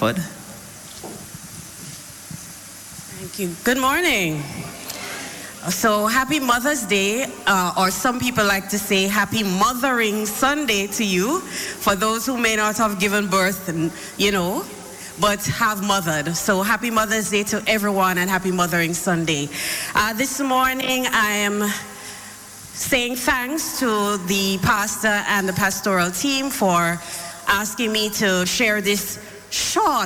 Crawford. Thank you. Good morning. So happy Mother's Day, or some people like to say happy Mothering Sunday to you, for those who may not have given birth, but have mothered. So happy Mother's Day to everyone and happy Mothering Sunday. This morning I am saying thanks to the pastor and the pastoral team for asking me to share this short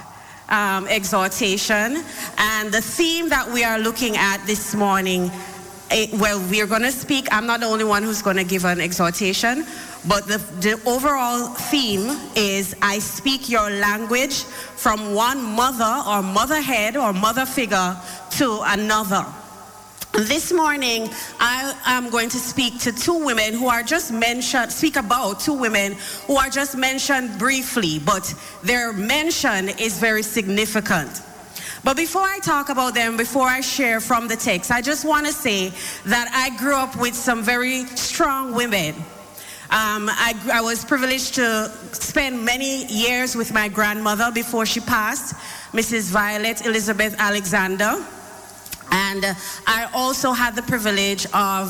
exhortation. And the theme that we are looking at this morning, we're going to speak. I'm not the only one who's going to give an exhortation, but the overall theme is I speak your language from one mother or motherhead or mother figure to another. This morning, I am going to speak to two women who are just mentioned, speak about two women who are just mentioned briefly, but their mention is very significant. But before I talk about them, before I share from the text, I just want to say that I grew up with some very strong women. I was privileged to spend many years with my grandmother before she passed, Mrs. Violet Elizabeth Alexander. And I also had the privilege of,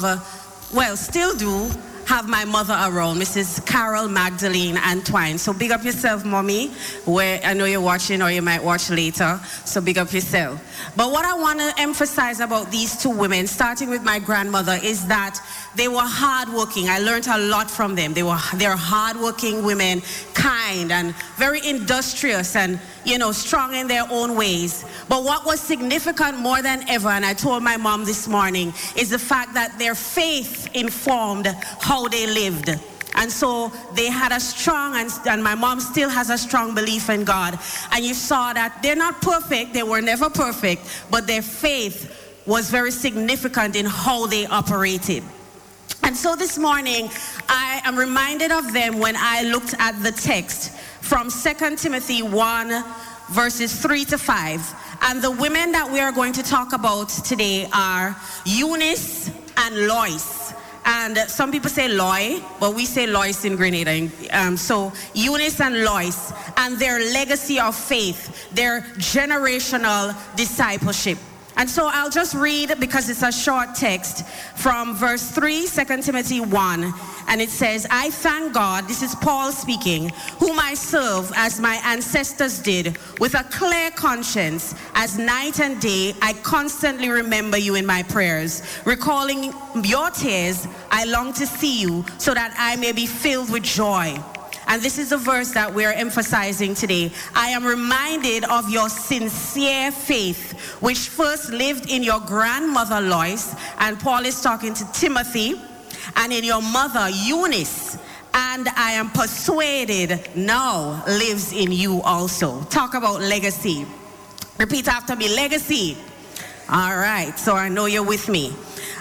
still do, have my mother around, Mrs. Carol Magdalene Antwine. So big up yourself, Mommy, where I know you're watching or you might watch later. So big up yourself. But what I want to emphasize about these two women, starting with my grandmother, is that they were hardworking. I learned a lot from them. They're hardworking women, kind and very industrious and, strong in their own ways. But what was significant more than ever, and I told my mom this morning, is the fact that their faith informed how they lived. And so they had a strong, and my mom still has a strong belief in God. And you saw that they're not perfect, they were never perfect, but their faith was very significant in how they operated. And so this morning, I am reminded of them when I looked at the text from 2 Timothy 1, verses 3 to 5. And the women that we are going to talk about today are Eunice and Lois. And some people say Loy, but we say Lois in Grenada. So Eunice and Lois, and their legacy of faith, their generational discipleship. And so I'll just read, because it's a short text, from verse 3, 2 Timothy 1. And it says, I thank God, this is Paul speaking, whom I serve as my ancestors did, with a clear conscience, as night and day I constantly remember you in my prayers. Recalling your tears, I long to see you, so that I may be filled with joy. And this is the verse that we're emphasizing today. I am reminded of your sincere faith, which first lived in your grandmother Lois, and Paul is talking to Timothy, and in your mother Eunice, and I am persuaded now lives in you also. Talk about legacy. Repeat after me, legacy. All right, so I know you're with me.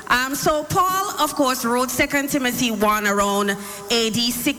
So Paul, of course, wrote 2 Timothy 1 around AD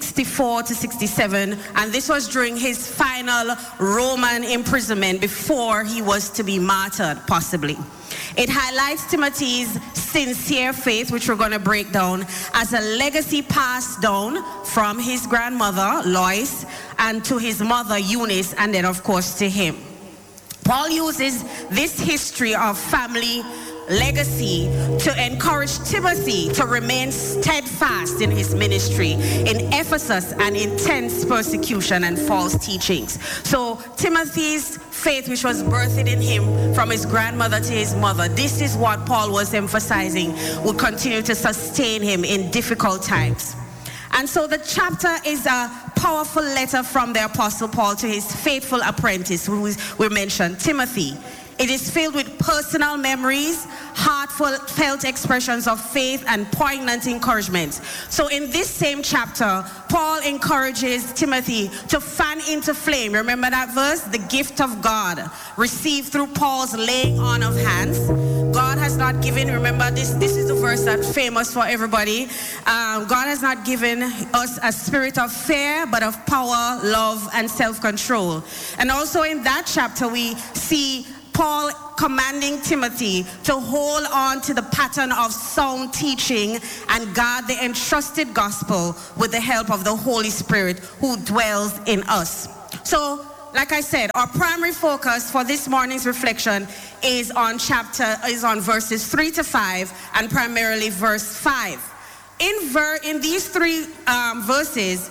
64 to 67, and this was during his final Roman imprisonment before he was to be martyred, possibly. It highlights Timothy's sincere faith, which we're going to break down, as a legacy passed down from his grandmother, Lois, and to his mother, Eunice, and then, of course, to him. Paul uses this history of family legacy to encourage Timothy to remain steadfast in his ministry in Ephesus and intense persecution and false teachings. So Timothy's faith, which was birthed in him from his grandmother to his mother, this is what Paul was emphasizing would continue to sustain him in difficult times. And so the chapter is a powerful letter from the Apostle Paul to his faithful apprentice, who we mentioned, Timothy. It is filled with personal memories, heartfelt expressions of faith, and poignant encouragement. So in this same chapter, Paul encourages Timothy to fan into flame. Remember that verse? The gift of God received through Paul's laying on of hands. God has not given, remember this is the verse that's famous for everybody. God has not given us a spirit of fear, but of power, love, and self-control. And also in that chapter, we see Paul commanding Timothy to hold on to the pattern of sound teaching and guard the entrusted gospel with the help of the Holy Spirit who dwells in us. So like I said, our primary focus for this morning's reflection is on verses 3 to 5, and primarily verse 5. In these three verses,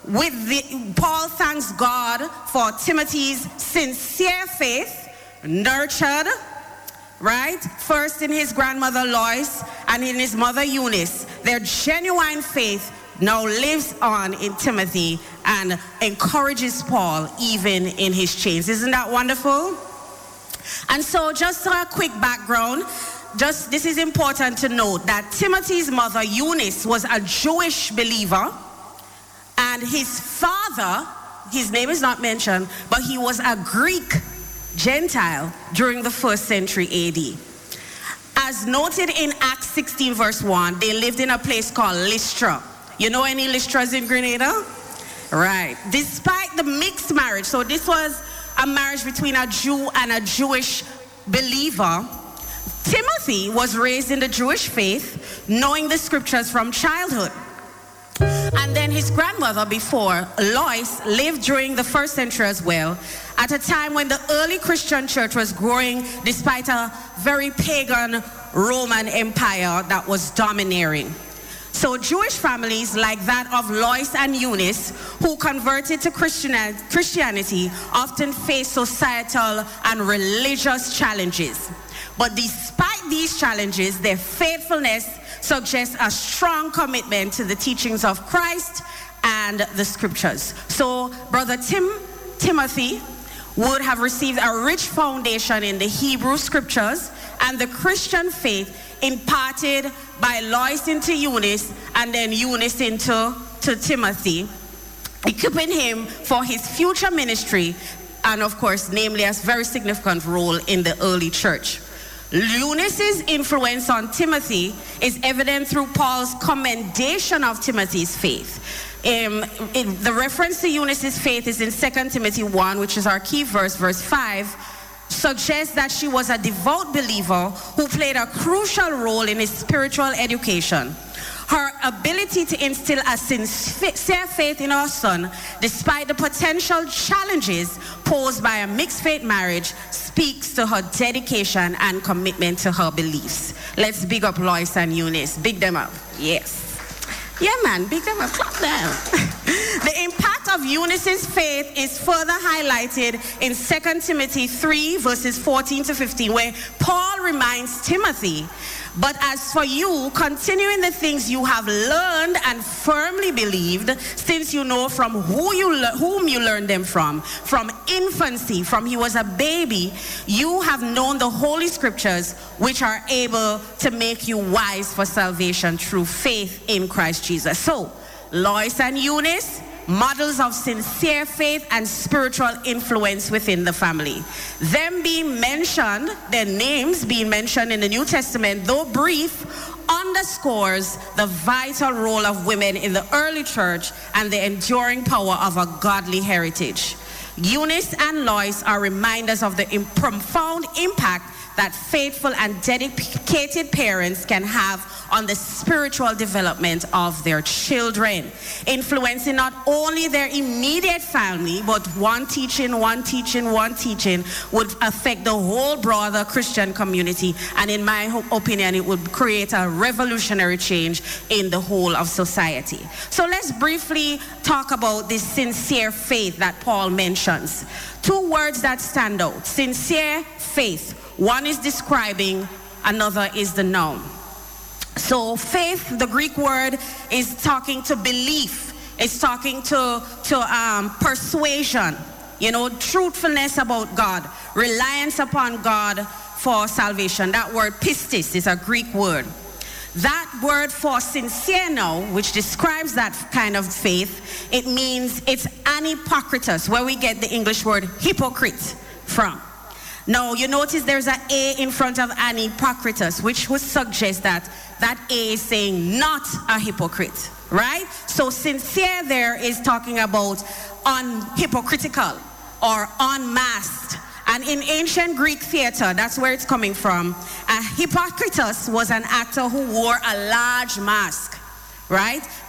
Paul thanks God for Timothy's sincere faith, nurtured, right? First in his grandmother Lois and in his mother Eunice. Their genuine faith now lives on in Timothy and encourages Paul even in his chains. Isn't that wonderful? And so just a quick background. This is important to note that Timothy's mother Eunice was a Jewish believer, and his father, his name is not mentioned, but he was a Greek Gentile during the 1st century AD. As noted in Acts 16 verse 1, they lived in a place called Lystra. You know any Lystras in Grenada? Right. Despite the mixed marriage, so this was a marriage between a Jew and a Jewish believer, Timothy was raised in the Jewish faith, knowing the scriptures from childhood. And then his grandmother before, Lois, lived during the 1st century as well, at a time when the early Christian church was growing despite a very pagan Roman Empire that was domineering. So Jewish families like that of Lois and Eunice, who converted to Christianity, often face societal and religious challenges. But despite these challenges, their faithfulness suggests a strong commitment to the teachings of Christ and the scriptures. So Brother Timothy would have received a rich foundation in the Hebrew scriptures and the Christian faith imparted by Lois into Eunice and then Eunice into Timothy, equipping him for his future ministry and, of course, namely a very significant role in the early church. Eunice's influence on Timothy is evident through Paul's commendation of Timothy's faith. The reference to Eunice's faith is in 2 Timothy 1, which is our key verse, verse 5, suggests that she was a devout believer who played a crucial role in his spiritual education. Her ability to instill a sincere faith in her son, despite the potential challenges posed by a mixed faith marriage, speaks to her dedication and commitment to her beliefs. Let's big up Lois and Eunice. Big them up. Yes. Yeah, man, big them up. Clap them. The impact of Eunice's faith is further highlighted in 2 Timothy 3, verses 14 to 15, where Paul reminds Timothy, "But as for you, continue in the things you have learned and firmly believed, since you know from whom you learned them from infancy, from he was a baby, you have known the Holy Scriptures, which are able to make you wise for salvation through faith in Christ Jesus." So, Lois and Eunice, models of sincere faith and spiritual influence within the family. Their names being mentioned in the New Testament, though brief, underscores the vital role of women in the early church and the enduring power of a godly heritage. Eunice and Lois are reminders of the profound impact that faithful and dedicated parents can have on the spiritual development of their children, influencing not only their immediate family, but one teaching would affect the whole broader Christian community, and in my opinion, it would create a revolutionary change in the whole of society. So let's briefly talk about this sincere faith that Paul mentions. Two words that stand out: sincere faith. One is describing, another is the noun. So faith, the Greek word, is talking to belief. It's talking to persuasion, truthfulness about God, reliance upon God for salvation. That word pistis is a Greek word. That word for sincere now, which describes that kind of faith, it means it's anhypocritus, where we get the English word hypocrite from. Now, you notice there's an A in front of anhypocritus, which would suggest that A is saying not a hypocrite, right? So sincere there is talking about unhypocritical or unmasked. And in ancient Greek theater, that's where it's coming from, a hypocritus was an actor who wore a large mask, right?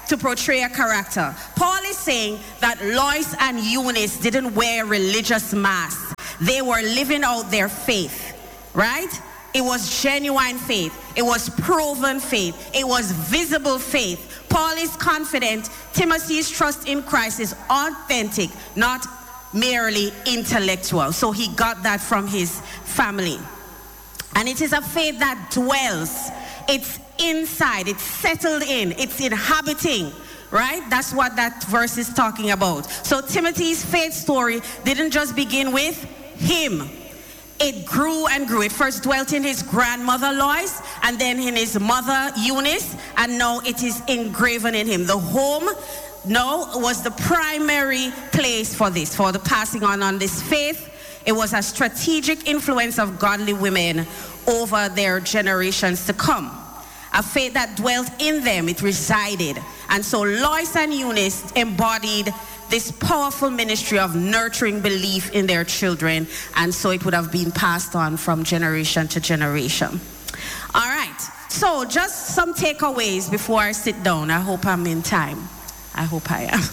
to portray a character. Paul is saying that Lois and Eunice didn't wear religious masks. They were living out their faith, right? It was genuine faith. It was proven faith. It was visible faith. Paul is confident Timothy's trust in Christ is authentic, not merely intellectual. So he got that from his family. And it is a faith that dwells. It's inside. It's settled in. It's inhabiting. Right? That's what that verse is talking about. So Timothy's faith story didn't just begin with him. It grew and grew. It first dwelt in his grandmother Lois, and then in his mother Eunice, and now it is engraven in him. The home was the primary place for this, for the passing on this faith. It was a strategic influence of godly women over their generations to come. A faith that dwelt in them, it resided. And so Lois and Eunice embodied this powerful ministry of nurturing belief in their children, and so it would have been passed on from generation to generation. All right, so just some takeaways before I sit down. I hope I'm in time. I hope I am.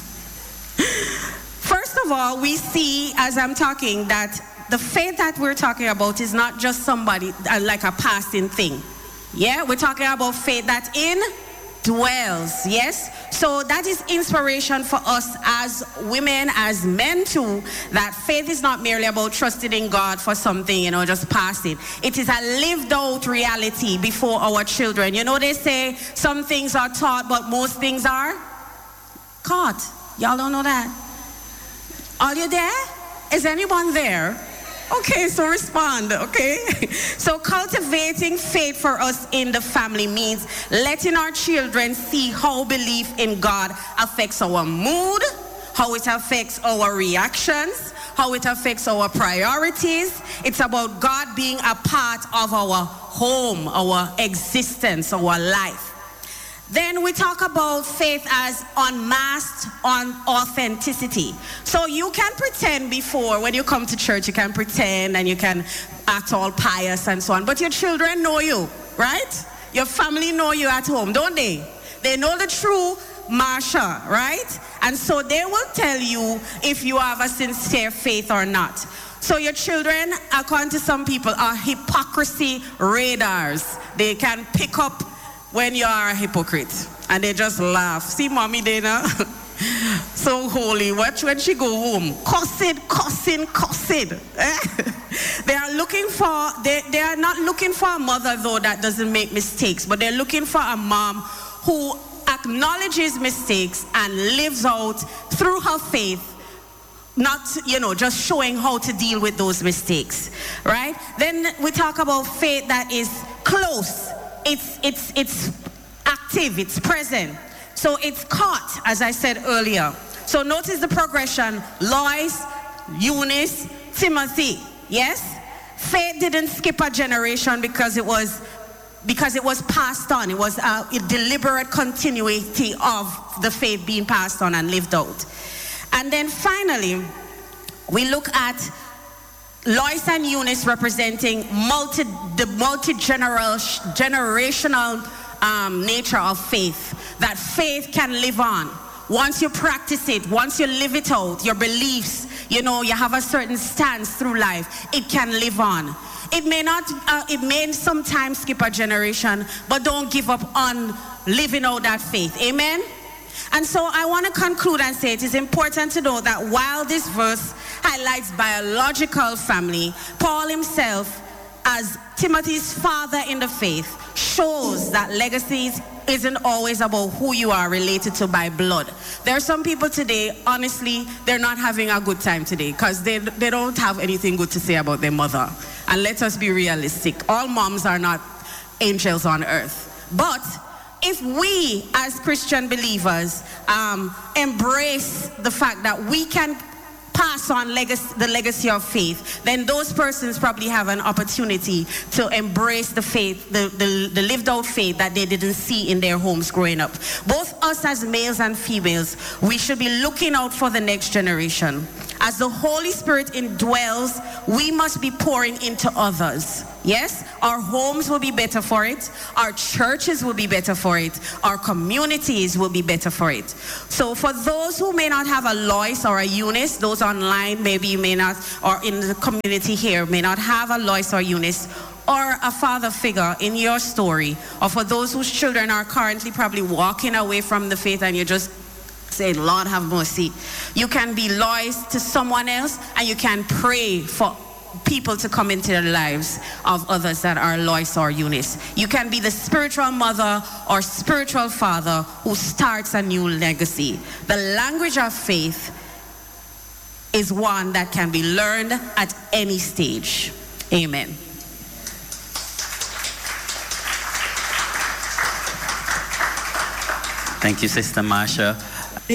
First of all, we see as I'm talking that the faith that we're talking about is not just somebody like a passing thing. Yeah, we're talking about faith that indwells, yes? So that is inspiration for us as women, as men too, that faith is not merely about trusting in God for something, just passing. It is a lived out reality before our children. They say some things are taught, but most things are caught. Y'all don't know that? Are you there? Is anyone there? Okay, so respond, okay? So cultivating faith for us in the family means letting our children see how belief in God affects our mood, how it affects our reactions, how it affects our priorities. It's about God being a part of our home, our existence, our life. Then we talk about faith as unmasked on authenticity. So you can pretend before, when you come to church, you can pretend and you can act all pious and so on. But your children know you, right? Your family know you at home, don't they? They know the true Marsha, right? And so they will tell you if you have a sincere faith or not. So your children, according to some people, are hypocrisy radars. They can pick up when you are a hypocrite, and they just laugh. See mommy Dana, so holy. Watch when she go home, cussing. They are looking for, they are not looking for a mother though that doesn't make mistakes, but they're looking for a mom who acknowledges mistakes and lives out through her faith, not, just showing how to deal with those mistakes, right? Then we talk about faith that is close. It's active, it's present. So it's caught, as I said earlier. So notice the progression. Lois, Eunice, Timothy. Yes? Faith didn't skip a generation because it was passed on. It was a deliberate continuity of the faith being passed on and lived out. And then finally, we look at Lois and Eunice representing the multi-generational nature of faith. That faith can live on. Once you practice it, once you live it out, your beliefs, you have a certain stance through life, it can live on. It may sometimes skip a generation, but don't give up on living out that faith. Amen? And so I want to conclude and say it is important to know that while this verse highlights biological family, Paul himself, as Timothy's father in the faith, shows that legacies isn't always about who you are related to by blood. There are some people today, honestly, they're not having a good time today because they don't have anything good to say about their mother. And let us be realistic. All moms are not angels on earth. But if we as Christian believers embrace the fact that we can pass on the legacy of faith, then those persons probably have an opportunity to embrace the faith, the lived out faith that they didn't see in their homes growing up. Both us as males and females, we should be looking out for the next generation As the Holy Spirit indwells, we must be pouring into others. Yes? Our homes will be better for it. Our churches will be better for it. Our communities will be better for it. So for those who may not have a Lois or a Eunice, those online, maybe you may not, or in the community here, may not have a Lois or Eunice, or a father figure in your story, or for those whose children are currently probably walking away from the faith and you just say, Lord have mercy. You can be Lois to someone else, and you can pray for people to come into the lives of others that are Lois or Eunice. You can be the spiritual mother or spiritual father who starts a new legacy. The language of faith is one that can be learned at any stage. Amen. Thank you, Sister Marsha.